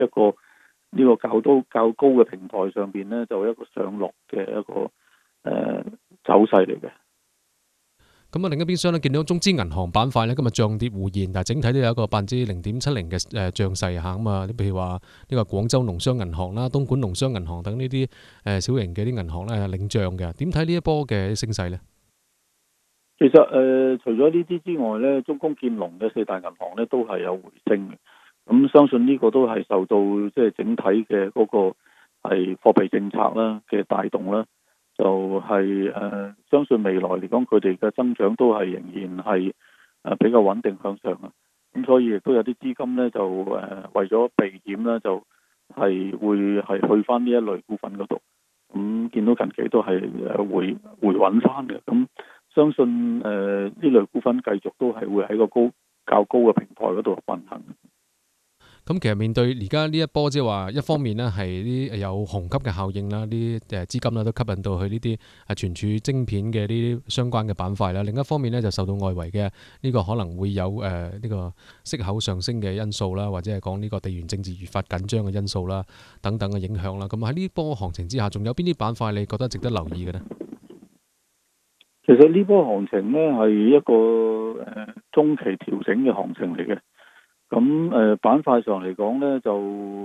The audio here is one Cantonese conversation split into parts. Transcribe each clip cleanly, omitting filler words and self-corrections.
一個呢個較高嘅平台上邊咧，就一個上落嘅一個走勢嚟嘅。 咁啊，另一邊廂咧，見到中資銀行板塊咧，今日漲跌互現，但係整體都有一個0.70%嘅漲勢嚇。咁啊，你譬如話呢個廣州農商銀行啦、東莞農商銀行等呢啲小型嘅啲銀行咧領漲嘅。點睇呢一波嘅升勢咧？ 其實除咗呢啲之外咧，中工建農嘅四大銀行咧都係有回升嘅。咁相信呢個都係受到即係整體嘅嗰個係貨幣政策啦嘅帶動啦。就係相信未來嚟講，佢哋嘅增長都係仍然係比較穩定向上啊。咁所以亦都有啲資金咧就為咗避險咧，就係會係去翻呢一類股份嗰度。咁見到近期都係回穩翻嘅。咁相信呢類股份繼續都係會喺個較高嘅平台嗰度運行。 咁其實面對而家呢一波，即係話一方面呢係啲有虹吸嘅效應啦，啲資金啦都吸引到去呢啲存儲晶片嘅呢啲相關嘅板塊啦。另一方面呢，就受到外圍嘅呢個可能會有呢個息口上升嘅因素啦，或者係講呢個地緣政治越發緊張嘅因素啦，等等嘅影響啦。咁喺呢波行情之下，仲有邊啲板塊你覺得值得留意嘅呢？ 其實呢波行情呢係一個中期調整嘅行情嚟嘅。咁板塊上嚟講呢，就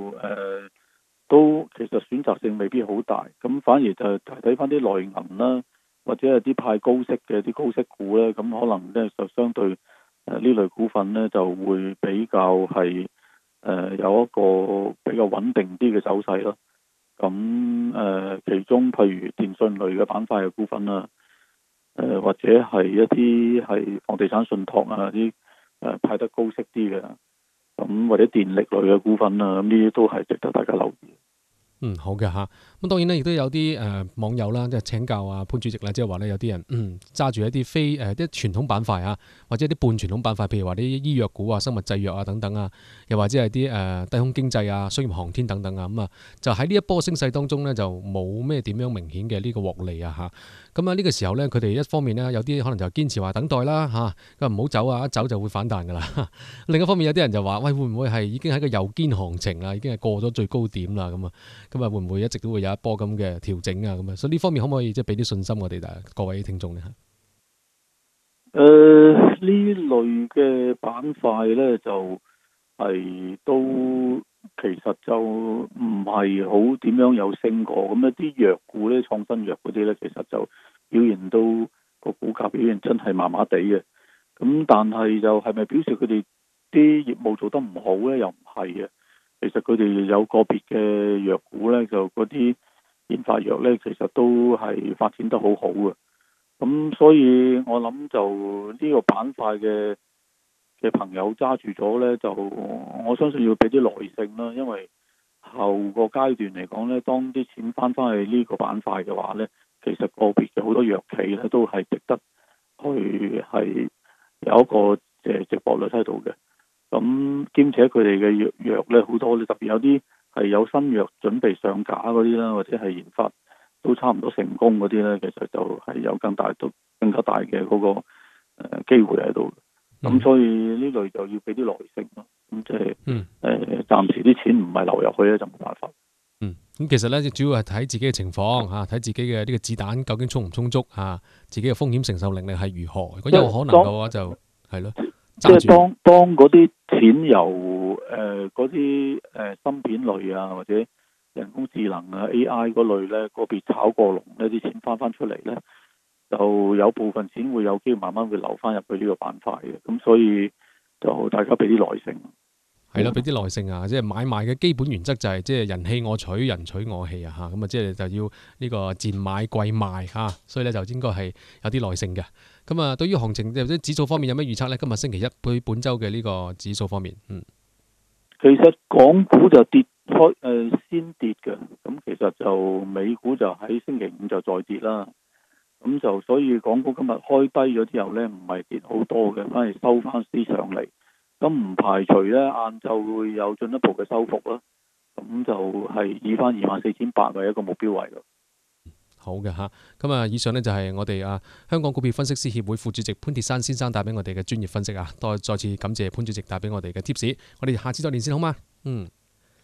都其實選擇性未必好大，咁反而就睇翻啲內銀啦，或者係啲派高息嘅啲高息股呢，咁可能呢就相對呢類股份呢就會比較係有一個比較穩定啲嘅走勢咯。咁其中譬如電信類嘅板塊嘅股份啦，或者係一啲係房地產信託啊啲派得高息啲嘅。咁或者電力類嘅股份啊，咁呢啲都係值得大家留意。 好嘅嚇。咁當然咧，亦都有啲網友啦，即係請教啊潘主席啦，即係話咧有啲人揸住一啲非啲傳統板塊啊，或者啲半傳統板塊，譬如話啲醫藥股啊、生物製藥啊等等啊，又或者係啲低空經濟啊、商業航天等等啊，咁啊就喺呢一波升勢當中咧，就冇咩點樣明顯嘅呢個獲利啊嚇。咁啊呢個時候咧，佢哋一方面咧有啲可能就堅持話等待啦嚇，佢唔好走啊，一走就會反彈噶啦。另一方面有啲人就話喂，會唔會係已經喺個右肩行情啊，已經係過咗最高點啦咁啊？咁啊會唔會一直都會有一波咁嘅調整啊？咁啊，所以呢方面可唔可以即係俾啲信心我哋各位聽眾呢？ 呢類嘅板塊呢，就係都其實就唔係好點樣有升過。咁一啲藥股呢，創新藥嗰啲呢，其實就表現到個股價表現真係麻麻地嘅。咁但係就係咪表示佢哋啲業務做得唔好呢？又唔係嘅。其實佢哋有個別嘅藥股呢，就嗰啲研發藥呢，其實都係發展得好好嘅。咁所以我諗就呢個板塊嘅朋友揸住咗呢，就我相信要俾啲耐性啦。因為後個階段嚟講呢，當啲錢翻去呢個板塊嘅話呢，其實個別嘅好多藥企呢都係值得去係有一個值博率喺度嘅。咁兼且佢哋嘅藥咧好多咧，特別有啲係有新藥準備上架嗰啲啦，或者係研發都差唔多成功嗰啲咧，其實就係有更加大嘅嗰個機會喺度。咁所以呢類就要俾啲耐性咯。咁即係暫時啲錢唔係流入去咧，就冇辦法。 咁其實咧，主要係睇自己嘅情況嚇，睇自己嘅呢個子彈究竟充唔充足嚇，自己嘅風險承受能力係如何。如果有可能嘅話，就係咯。 即係當嗰啲錢由嗰啲芯片類啊，或者人工智能啊 AI 嗰類咧，個別炒過龍呢啲錢翻出嚟咧，就有部分錢會有機會慢慢會流翻入去呢個板塊嘅。咁所以就大家俾啲耐性。 係咯，俾啲耐性啊！即係買賣嘅基本原則就係即係人棄我取，人取我棄啊嚇！咁啊，即係就要呢個賤買貴賣嚇，所以咧就應該係有啲耐性嘅。咁啊，對於行情或者指數方面有咩預測咧？今日星期一對本週嘅呢個指數方面， 其實港股就先跌嘅，咁其實就美股就喺星期五就再跌啦。咁就所以港股今日開低咗之後咧，唔係跌好多嘅，反而收翻啲上嚟。咁唔排除咧，晏晝會有進一步嘅收復啦。咁就係以翻24,800為一個目標位咯。 好嘅嚇，咁啊，以上呢就係我哋香港股票分析師協會副主席潘鐵珊先生帶俾我哋嘅專業分析啊。再次感謝潘主席帶俾我哋嘅貼士。我哋下次再連線好嗎？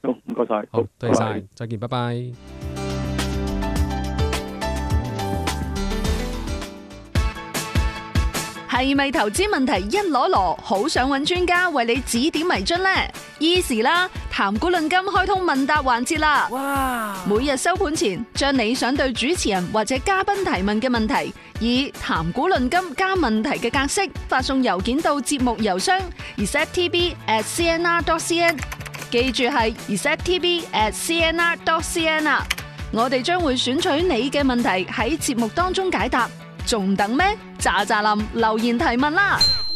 好，唔該晒。 好，多謝拜拜晒，再見，拜拜。 係咪投資問題一籮籮，好想揾專家為你指點迷津呢？Easy 啦，談股論金開通問答環節啦！哇！每日收盤前，將你想對主持人或者嘉賓提問嘅問題，以談股論金加問題嘅格式發送郵件到節目郵箱 receptv@cnr.cn， 記住係 receptv@cnr.cn 啊！我哋將會選取你嘅問題喺節目當中解答。仲等咩？喳喳林留言提問啦！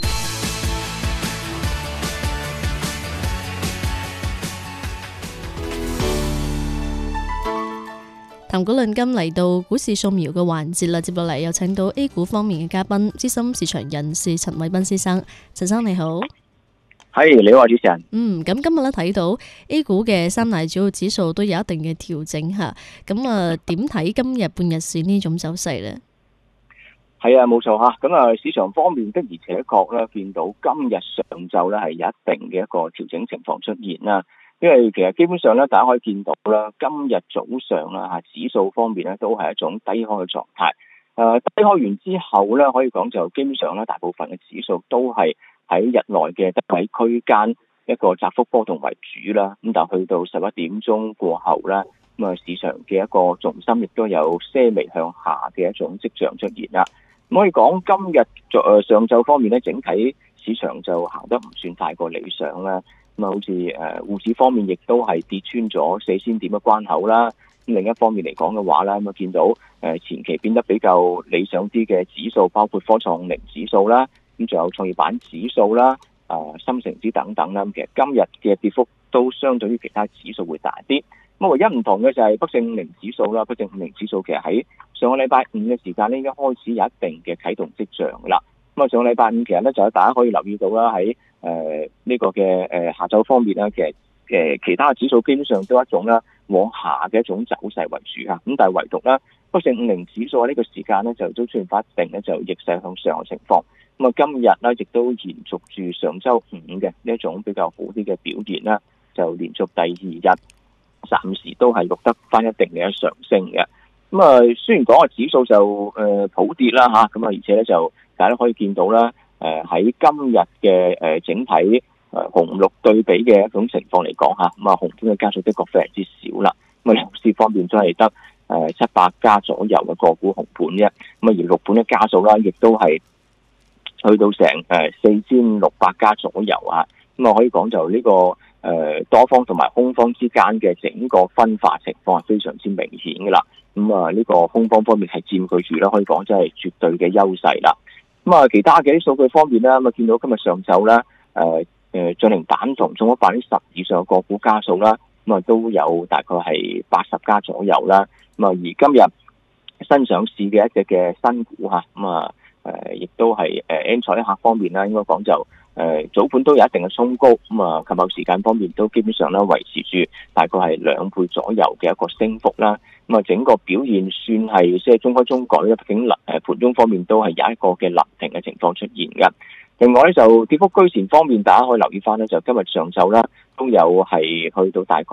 談股論金嚟到股市掃描嘅環節啦，接落嚟有請到 A 股方面嘅嘉賓，資深市場人士陳偉斌先生。陳生你好。 係，你好，主持人。 咁今日咧睇到 A 股嘅三大主要指數都有一定嘅調整吓，咁點睇今日半日線呢種走勢呢？ 係啊，冇錯吓。咁市場方面的而且確咧，見到今日上晝咧係有一定嘅一個調整情況出現啦。因為其實基本上咧，大家可以見到啦，今日早上啦指數方面咧都係一種低開嘅狀態。低開完之後咧，可以講就基本上咧，大部分嘅指數都係喺日內嘅低位區間一個窄幅波動為主啦。咁但係去到11點鐘過後咧，咁市場嘅一個重心亦都有些微向下嘅一種跡象出現啦。可以講今日上晝方面咧，整體市場就行得唔算太過理想啦。好似滬指方面亦都係跌穿咗4000點嘅關口啦。另一方面嚟講嘅話咧，咁見到前期變得比較理想啲嘅指數，包括科創零指數啦，咁仲有創業板指數啦、深成指等等啦。其實今日嘅跌幅都相對於其他指數會大啲。咁唯一唔同嘅就係北證50指數啦，北證50指數其實喺上個禮拜五嘅時間咧，已經開始有一定嘅啟動跡象啦。咁上個禮拜五其實咧，就大家可以留意到啦，喺呢個嘅下晝方面啦，其實其他嘅指數基本上都一種啦往下嘅一種走勢為主嚇。咁但係唯獨咧北證50指數喺呢個時間咧，就都出現翻一定咧就逆勢向上嘅情況。咁今日咧亦都延續住上週五嘅呢一種比較好啲嘅表現啦，就連續第二日暫時都係錄得翻一定嘅上升嘅。咁雖然講個指數就普跌啦嚇，咁而且咧就大家都可以見到啦，喺今日嘅整體紅綠對比嘅一種情況嚟講嚇，咁紅盤嘅家數的確非常之少啦。咁牛市方面都係得700家左右嘅個股紅盤啫。咁而綠盤嘅家數啦，亦都係去到成4600家左右啊。咁可以講就呢個多方同埋空方之間嘅整個分化情況係非常之明顯嘅啦。咁呢個空方方面係佔據住啦，可以講真係絕對嘅優勢啦。咁其他嘅啲數據方面咧，咁見到今日上晝咧，進行蛋同中咗10%以上嘅個股家數啦，咁都有大概係80家左右啦。咁而今日新上市嘅一隻嘅新股嚇，亦都係N 彩客方面啦，應該講就早盤都有一定嘅衝高，咁琴日時間方面都基本上咧維持住大概係2倍左右嘅一個升幅啦。咁整個表現算係即係中規中矩嘅，畢竟盤中方面都係有一個嘅臨停嘅情況出現嘅。另外咧就跌幅居前方面，大家可以留意翻咧，就今日上晝啦都有係去到大概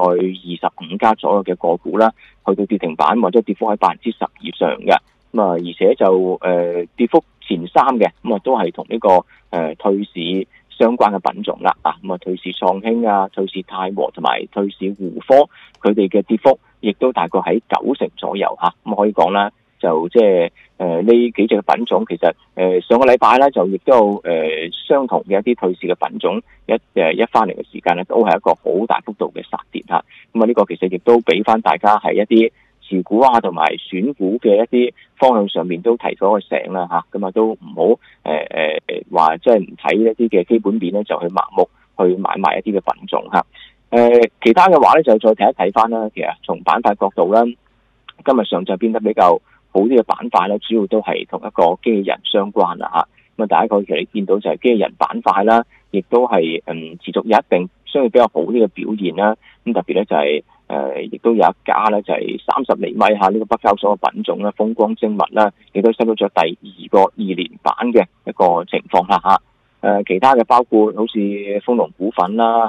25家左右嘅個股啦，去到跌停板或者跌幅喺10%以上嘅。而且就跌幅前3嘅，都係同呢個退市相關嘅品種啦。退市創興啊、退市泰和同埋退市湖科，佢哋嘅跌幅亦都大概喺90%左右嚇。咁可以講啦，就即係呢幾隻嘅品種，其實上個禮拜咧就亦都有相同嘅一啲退市嘅品種一翻嚟嘅時間咧，都係一個好大幅度嘅殺跌嚇。咁呢個其實亦都俾翻大家係一啲持股啊同埋選股嘅一啲方向上面都提咗個醒啦嚇。咁都唔好話即係唔睇一啲嘅基本面咧，就去盲目去買賣一啲嘅品種嚇。其他嘅話咧就再睇一睇翻啦。其實從板塊角度啦，今日上晝變得比較好啲嘅板塊咧，主要都係同一個機器人相關啦嚇。咁大家其實你見到就係機器人板塊啦，亦都係持續有一定相對比較好啲嘅表現啦。咁特別咧就係亦都有一家咧就係30厘米下呢個北交所嘅品種啦，風光精密啦，亦都收到咗第2個2連板嘅一個情況啦嚇。其他嘅包括好似豐隆股份啦嚇，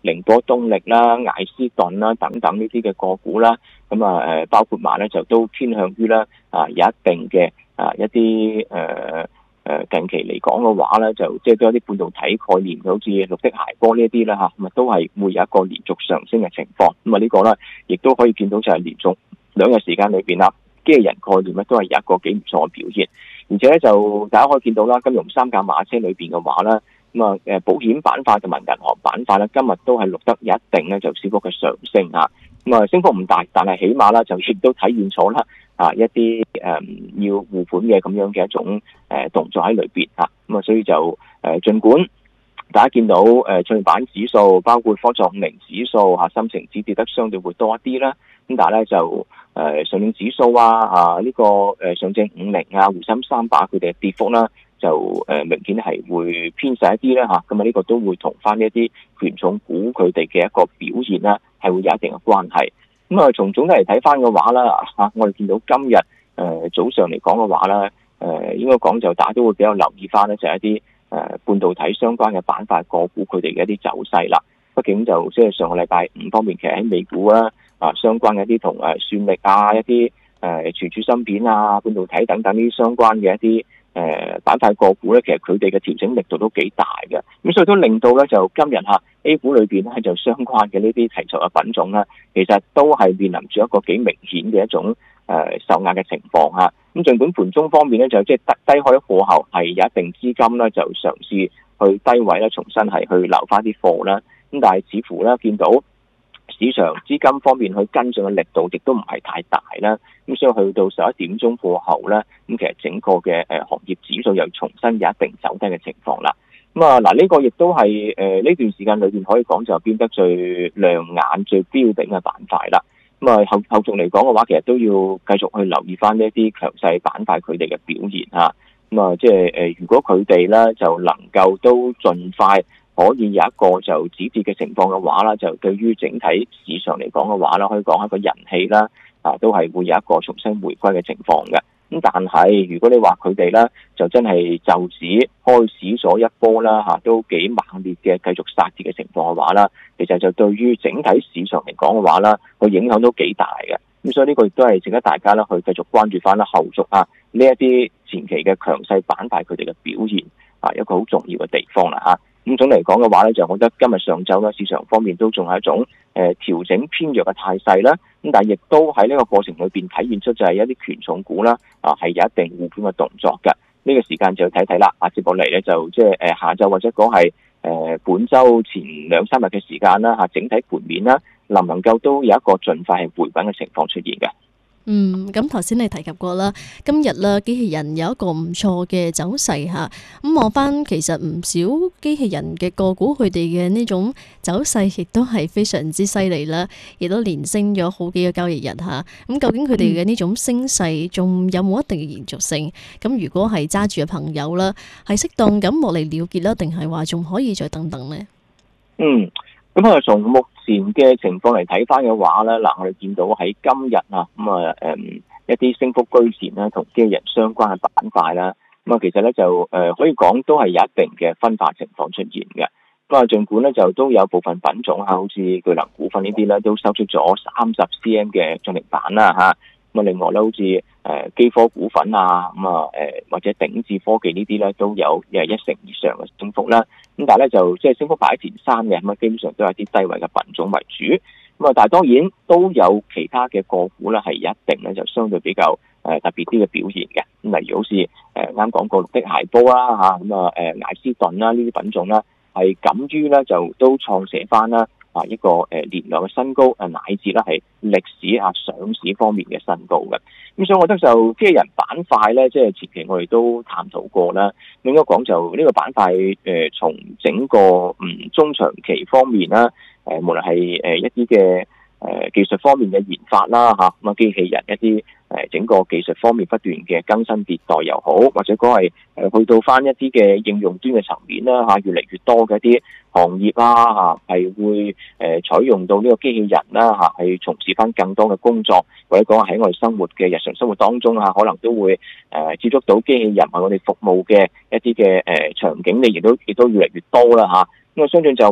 寧波東力啦、艾斯頓啦等等呢啲嘅個股啦，咁包括埋咧就都偏向於啦有一定嘅一啲近期嚟講嘅話咧，就即係都有啲半導體概念，好似綠色諧波呢一啲啦嚇，咁都係會有一個連續上升嘅情況。咁呢個咧亦都可以見到就係連續2日時間裏邊啦，機器人概念咧都係有一個幾唔錯嘅表現。而且咧就大家可以見到啦，金融三駕馬車裏邊嘅話咧，保險板塊同埋銀行板塊咧，今日都係錄得有一定咧就小幅嘅上升嚇。升幅唔大，但係起碼啦就亦都體現咗啦一啲要護盤嘅咁樣嘅一種動作喺裏邊嚇。所以就儘管大家見到創業板指數，包括科創50指數深成指跌得相對會多一啲啦。咁但係咧就上證指數呢個上證50滬深300佢哋嘅跌幅啦，就明顯係會偏細一啲啦嚇。呢個都會同翻一啲權重股佢哋嘅一個表現啦，係會有一定嘅關係。從總體嚟睇翻嘅話啦我哋見到今日早上嚟講嘅話啦，應該講就大家都會比較留意翻咧，就係一啲半導體相關嘅板塊個股佢哋嘅一啲走勢啦。畢竟就即係上個禮拜5方面，其實喺美股相關嘅一啲同算力一啲存儲芯片半導體等等呢啲相關嘅一啲板塊個股咧，其實佢哋嘅調整力度都幾大嘅。咁所以都令到咧就今日A 股裏邊咧就相關嘅呢啲題材嘅品種咧，其實都係面臨住一個幾明顯嘅一種受壓嘅情況嚇。咁儘管盤中方面咧就即係低開過後係有一定資金咧就嘗試去低位咧重新係去留翻啲貨啦。咁但係似乎咧見到市場資金方面去跟進嘅力度亦都唔係太大啦。咁所以去到11點鐘過後咧，咁其實整個嘅行業指數又重新有一定走低嘅情況啦。呢個亦都係呢段時間裏邊可以講就變得最亮眼、最標頂嘅板塊啦。後續嚟講嘅話，其實都要繼續去留意翻呢一啲強勢板塊佢哋嘅表現嚇。即係如果佢哋咧就能夠都盡快可以有一個就止跌嘅情況嘅話啦，就對於整體市場嚟講嘅話啦，可以講一個人氣啦，都係會有一個重新回歸嘅情況嘅。咁但係如果你話佢哋咧就真係就此開始咗一波啦都幾猛烈嘅繼續殺跌嘅情況嘅話啦，其實就對於整體市場嚟講嘅話啦，個影響都幾大嘅。咁所以呢個亦都係值得大家咧去繼續關注翻啦，後續呢一啲前期嘅強勢板塊佢哋嘅表現一個好重要嘅地方啦嚇。咁總嚟講嘅話咧，就我覺得今日上晝咧市場方面都仲係一種調整偏弱嘅態勢啦。咁但係亦都喺呢個過程裏邊體現出就係一啲權重股啦係有一定護盤嘅動作嘅。呢個時間就要睇睇啦。接落嚟咧就即係下晝或者講係本週前2-3日嘅時間啦整體盤面啦能唔能夠都有一個盡快係回穩嘅情況出現嘅。 咁頭先你提及過啦，今日啦機器人有一個唔錯嘅走勢嚇。咁望翻其實唔少機器人嘅個股，佢哋嘅呢種走勢亦都係非常之犀利啦，亦都連升咗好幾個交易日嚇。咁究竟佢哋嘅呢種升勢仲有冇一定嘅延續性？咁如果係揸住嘅朋友啦，係適當咁落嚟了結啦，定係話仲可以再等等呢？ 咁從目前嘅情況嚟睇翻嘅話咧，我哋見到喺今日一啲升幅居前啦，同機器人相關嘅板塊啦，其實咧就可以講都係有一定嘅分化情況出現嘅。儘管咧就都有部分品種好似巨能股份呢啲咧都收出咗30 cm 嘅漲停板啦嚇。另外咧好似基科股份或者鼎智科技呢啲咧都有1成以上嘅升幅啦。咁但係咧就即係升幅擺喺前3嘅，基本上都係啲低位嘅品種為主。但係當然都有其他嘅個股咧係一定咧就相對比較特別啲嘅表現嘅。咁例如好似啱講過綠色諧波啦艾斯頓啦呢啲品種啦，係敢於咧就都創寫翻啦一個年內嘅新高，乃至咧係歷史上市方面嘅新高嘅。咁所以我覺得就機器人板塊咧，即係前期我哋都探討過啦。應該講就呢個板塊從整個中長期方面啦，無論係一啲嘅技術方面嘅研發啦機器人一啲整個技術方面不斷嘅更新迭代又好，或者講係去到翻一啲嘅應用端嘅層面啦越嚟越多嘅一啲行業係會採用到呢個機器人啦去從事翻更多嘅工作，或者講喺我哋生活嘅日常生活當中可能都會接觸到機器人係我哋服務嘅一啲嘅場景，亦都越嚟越多啦咁我相信就話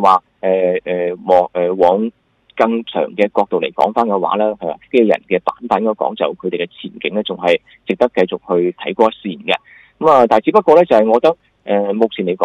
往更長嘅角度嚟講翻嘅話咧，係機器人嘅板塊應該講就佢哋嘅前景咧，仲係值得繼續去睇嗰一線嘅。咁啊，但係只不過咧就係我覺得目前嚟講。